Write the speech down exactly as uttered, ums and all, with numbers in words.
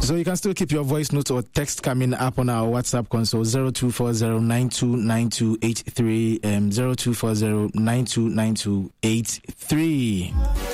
So you can still keep your voice note or text coming up on our WhatsApp console zero two four zero nine two nine two eight three um zero two four zero nine two nine two eight three.